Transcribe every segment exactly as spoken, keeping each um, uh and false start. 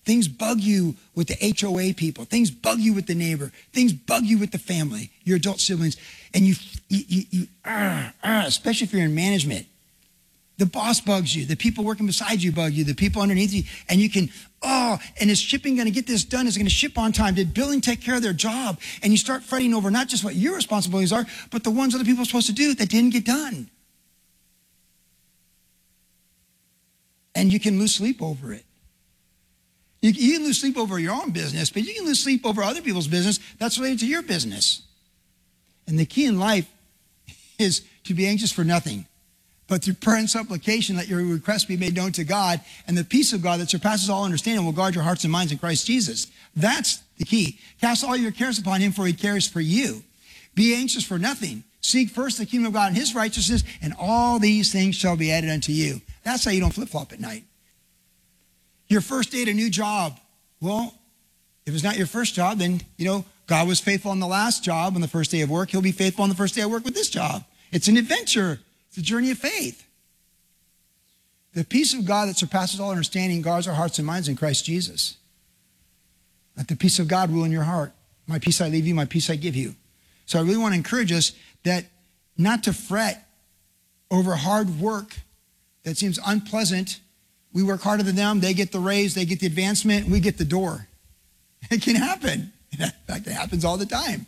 Things bug you with the H O A people. Things bug you with the neighbor. Things bug you with the family, your adult siblings. And you, you, you, you uh, uh, especially if you're in management. The boss bugs you. The people working beside you bug you. The people underneath you. And you can, oh, and is shipping going to get this done? Is it going to ship on time? Did billing take care of their job? And you start fretting over not just what your responsibilities are, but the ones other people are supposed to do that didn't get done. And you can lose sleep over it. You, you can lose sleep over your own business, but you can lose sleep over other people's business that's related to your business. And the key in life is to be anxious for nothing, but through prayer and supplication, let your requests be made known to God, and the peace of God that surpasses all understanding will guard your hearts and minds in Christ Jesus. That's the key. Cast all your cares upon him, for he cares for you. Be anxious for nothing. Seek first the kingdom of God and his righteousness, and all these things shall be added unto you. That's how you don't flip-flop at night. Your first day at a new job. Well, if it's not your first job, then, you know, God was faithful on the last job, on the first day of work. He'll be faithful on the first day of work with this job. It's an adventure. It's a journey of faith. The peace of God that surpasses all understanding guards our hearts and minds in Christ Jesus. Let the peace of God rule in your heart. My peace I leave you, my peace I give you. So I really want to encourage us that not to fret over hard work that seems unpleasant. We work harder than them. They get the raise. They get the advancement. We get the door. It can happen. In fact, it happens all the time.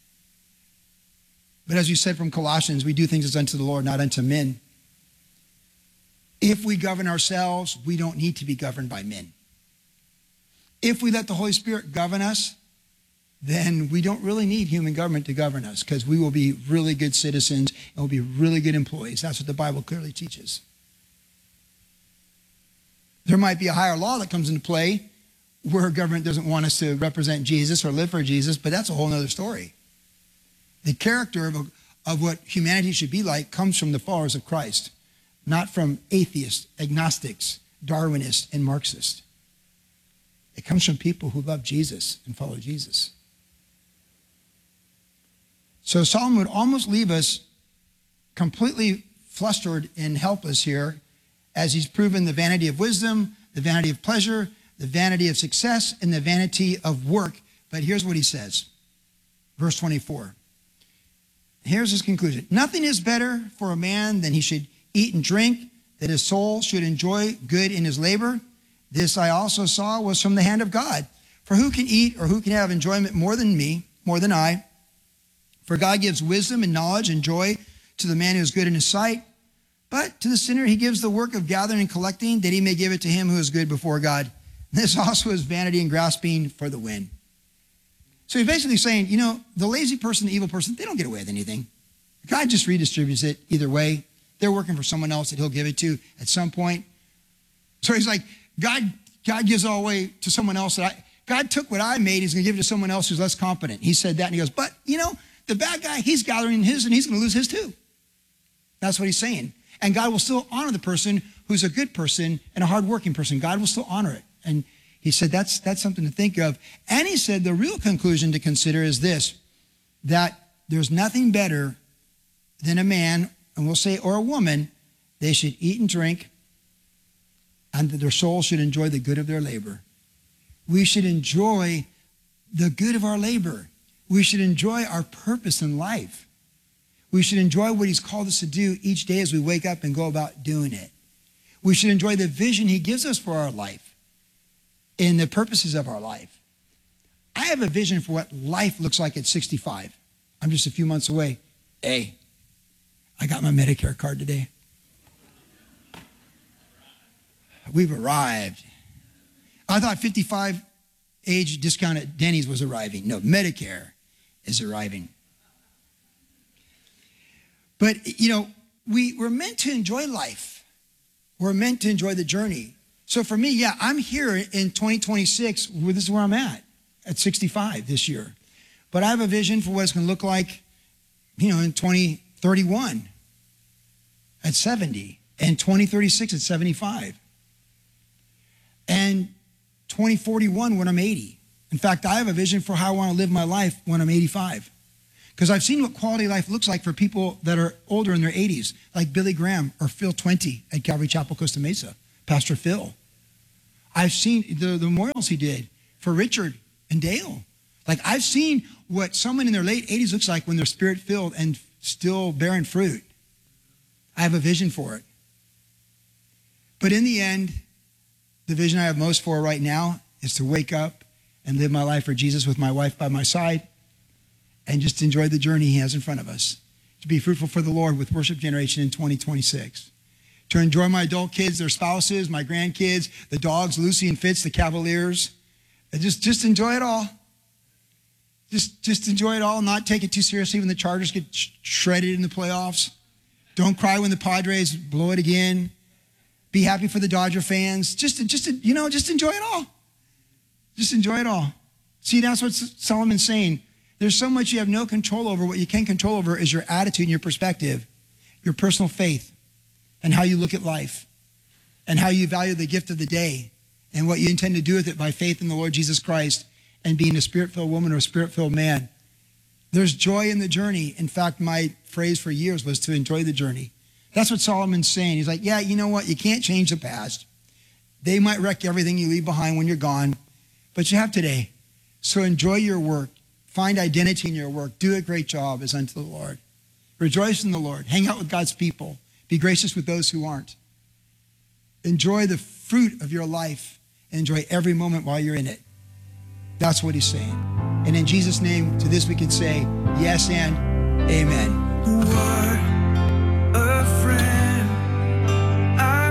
But as you said from Colossians, we do things as unto the Lord, not unto men. If we govern ourselves, we don't need to be governed by men. If we let the Holy Spirit govern us, then we don't really need human government to govern us, because we will be really good citizens and we'll be really good employees. That's what the Bible clearly teaches. There might be a higher law that comes into play where government doesn't want us to represent Jesus or live for Jesus, but that's a whole other story. The character of, a, of what humanity should be like comes from the followers of Christ, not from atheists, agnostics, Darwinists, and Marxists. It comes from people who love Jesus and follow Jesus. So Solomon would almost leave us completely flustered and helpless here, as he's proven the vanity of wisdom, the vanity of pleasure, the vanity of success, and the vanity of work. But here's what he says. Verse twenty-four. Here's his conclusion. Nothing is better for a man than he should eat and drink, that his soul should enjoy good in his labor. This I also saw was from the hand of God. For who can eat or who can have enjoyment more than me, more than I? For God gives wisdom and knowledge and joy to the man who is good in his sight. But to the sinner he gives the work of gathering and collecting, that he may give it to him who is good before God. This also is vanity and grasping for the wind. So he's basically saying, you know, the lazy person, the evil person, they don't get away with anything. God just redistributes it either way. They're working for someone else that he'll give it to at some point. So he's like, God, God gives it all away to someone else. That I, God took what I made, he's going to give it to someone else who's less competent. He said that, and he goes, but, you know, the bad guy, he's gathering his, and he's going to lose his too. That's what he's saying. And God will still honor the person who's a good person and a hardworking person. God will still honor it. And he said that's that's something to think of. And he said the real conclusion to consider is this, that there's nothing better than a man, and we'll say, or a woman, they should eat and drink, and that their soul should enjoy the good of their labor. We should enjoy the good of our labor. We should enjoy our purpose in life. We should enjoy what he's called us to do each day as we wake up and go about doing it. We should enjoy the vision he gives us for our life and the purposes of our life. I have a vision for what life looks like at sixty-five. I'm just a few months away. Hey, I got my Medicare card today. We've arrived. I thought fifty-five age discount at Denny's was arriving. No, Medicare is arriving. But, you know, we, we're meant to enjoy life. We're meant to enjoy the journey. So for me, yeah, I'm here in twenty twenty-six. This is where I'm at, at sixty-five this year. But I have a vision for what it's going to look like, you know, in twenty thirty-one at seventy, and twenty thirty-six at seventy-five, and twenty forty-one when I'm eighty. In fact, I have a vision for how I want to live my life when I'm eighty-five. Because I've seen what quality life looks like for people that are older in their eighties, like Billy Graham or Phil Twenty at Calvary Chapel, Costa Mesa, Pastor Phil. I've seen the, the memorials he did for Richard and Dale. Like, I've seen what someone in their late eighties looks like when they're spirit-filled and still bearing fruit. I have a vision for it. But in the end, the vision I have most for right now is to wake up and live my life for Jesus with my wife by my side and just enjoy the journey he has in front of us. To be fruitful for the Lord with Worship Generation in twenty twenty-six. To enjoy my adult kids, their spouses, my grandkids, the dogs, Lucy and Fitz, the Cavaliers. And just, just enjoy it all. Just, just enjoy it all. Not take it too seriously when the Chargers get sh- shredded in the playoffs. Don't cry when the Padres blow it again. Be happy for the Dodger fans. Just, just, you know, just enjoy it all. Just enjoy it all. See, that's what Solomon's saying. There's so much you have no control over. What you can control over is your attitude and your perspective, your personal faith, and how you look at life, and how you value the gift of the day, and what you intend to do with it by faith in the Lord Jesus Christ and being a spirit-filled woman or a spirit-filled man. There's joy in the journey. In fact, my phrase for years was to enjoy the journey. That's what Solomon's saying. He's like, yeah, you know what? You can't change the past. They might wreck everything you leave behind when you're gone, but you have today. So enjoy your work. Find identity in your work. Do a great job as unto the Lord. Rejoice in the Lord. Hang out with God's people. Be gracious with those who aren't. Enjoy the fruit of your life and enjoy every moment while you're in it. That's what he's saying. And in Jesus' name, to this we can say yes and amen. What a friend I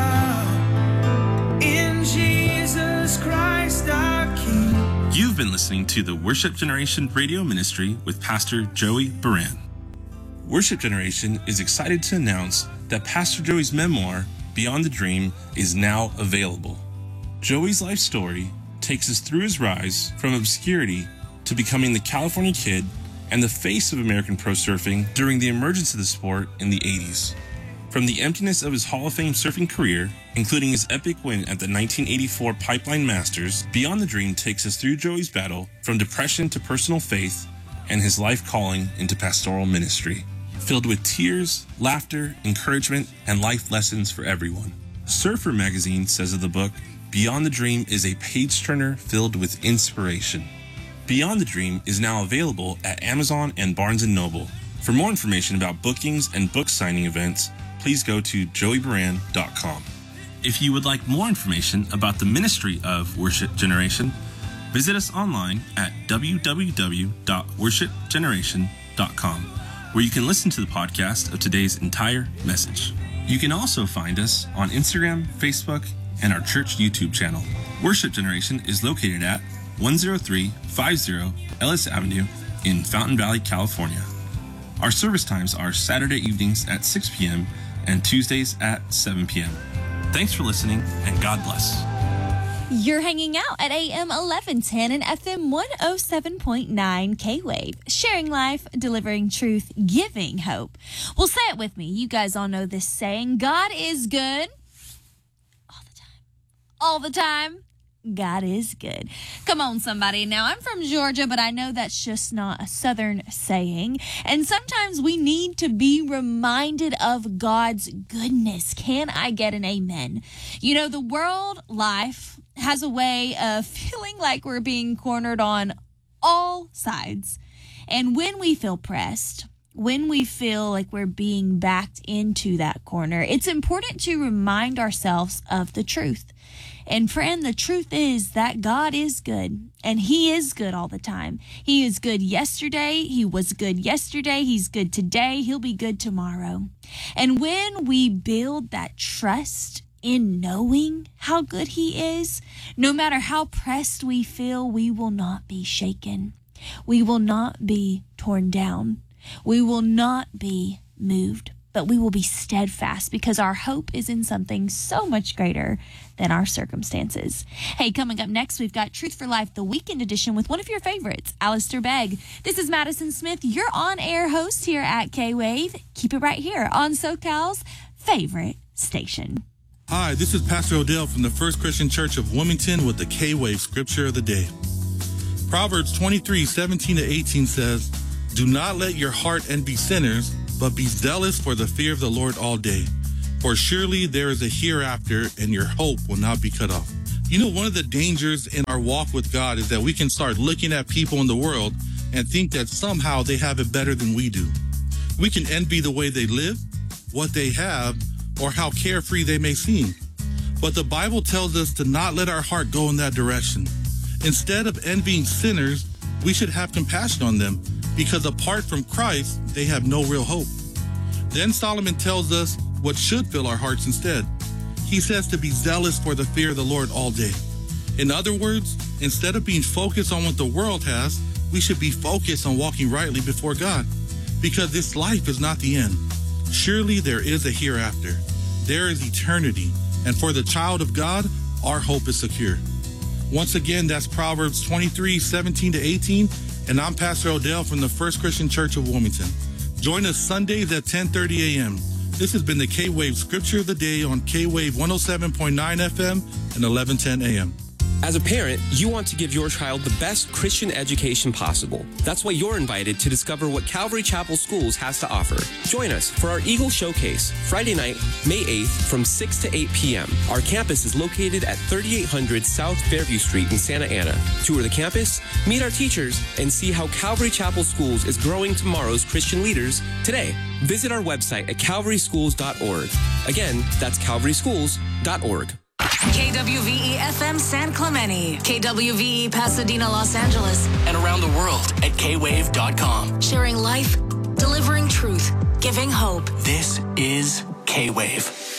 found in Jesus Christ our King. You've been listening to the Worship Generation radio ministry with Pastor Joey Baran. Worship Generation is excited to announce that Pastor Joey's memoir, Beyond the Dream, is now available. Joey's life story takes us through his rise from obscurity to becoming the California kid and the face of American pro surfing during the emergence of the sport in the eighties. From the emptiness of his Hall of Fame surfing career, including his epic win at the nineteen eighty-four Pipeline Masters, Beyond the Dream takes us through Joey's battle from depression to personal faith and his life calling into pastoral ministry, filled with tears, laughter, encouragement, and life lessons for everyone. Surfer Magazine says of the book, Beyond the Dream is a page-turner filled with inspiration. Beyond the Dream is now available at Amazon and Barnes and Noble. For more information about bookings and book signing events, please go to joey baran dot com. If you would like more information about the ministry of Worship Generation, visit us online at w w w dot worship generation dot com, where you can listen to the podcast of today's entire message. You can also find us on Instagram, Facebook, and our church YouTube channel. Worship Generation is located at one oh three fifty Ellis Avenue in Fountain Valley, California. Our service times are Saturday evenings at six p.m. and Tuesdays at seven p.m. Thanks for listening, and God bless. You're hanging out at A M eleven ten and F M one oh seven point nine K-Wave, sharing life, delivering truth, giving hope. Well, say it with me. You guys all know this saying, God is good all the time. All the time. God is good. Come on, somebody. Now, I'm from Georgia, but I know that's just not a Southern saying. And sometimes we need to be reminded of God's goodness. Can I get an amen? You know, the world life has a way of feeling like we're being cornered on all sides. And when we feel pressed, when we feel like we're being backed into that corner, it's important to remind ourselves of the truth. And friend, the truth is that God is good, and he is good all the time. He is good yesterday. He was good yesterday. He's good today. He'll be good tomorrow. And when we build that trust in knowing how good he is, no matter how pressed we feel, we will not be shaken. We will not be torn down. We will not be moved, but we will be steadfast because our hope is in something so much greater than our circumstances. Hey, coming up next, we've got Truth for Life, the weekend edition with one of your favorites, Alistair Begg. This is Madison Smith, your on-air host here at K-Wave. Keep it right here on SoCal's favorite station. Hi, this is Pastor Odell from the First Christian Church of Wilmington with the K-Wave Scripture of the Day. Proverbs twenty-three, seventeen to eighteen says, "Do not let your heart envy sinners, but be zealous for the fear of the Lord all day. For surely there is a hereafter, and your hope will not be cut off." You know, one of the dangers in our walk with God is that we can start looking at people in the world and think that somehow they have it better than we do. We can envy the way they live, what they have, or how carefree they may seem. But the Bible tells us to not let our heart go in that direction. Instead of envying sinners, we should have compassion on them, because apart from Christ, they have no real hope. Then Solomon tells us what should fill our hearts instead. He says to be zealous for the fear of the Lord all day. In other words, instead of being focused on what the world has, we should be focused on walking rightly before God, because this life is not the end. Surely there is a hereafter. There is eternity. And for the child of God, our hope is secure. Once again, that's Proverbs twenty-three, seventeen to eighteen. And I'm Pastor Odell from the First Christian Church of Wilmington. Join us Sundays at ten thirty a.m. This has been the K-Wave Scripture of the Day on K-Wave one oh seven point nine F M and eleven ten a m. As a parent, you want to give your child the best Christian education possible. That's why you're invited to discover what Calvary Chapel Schools has to offer. Join us for our Eagle Showcase, Friday night, May eighth from six to eight p.m. Our campus is located at thirty-eight hundred South Fairview Street in Santa Ana. Tour the campus, meet our teachers, and see how Calvary Chapel Schools is growing tomorrow's Christian leaders today. Visit our website at calvary schools dot org. Again, that's calvary schools dot org. K W V E F M San Clemente, K W V E Pasadena, Los Angeles, and around the world at K wave dot com. Sharing life, delivering truth, giving hope. This is K-Wave.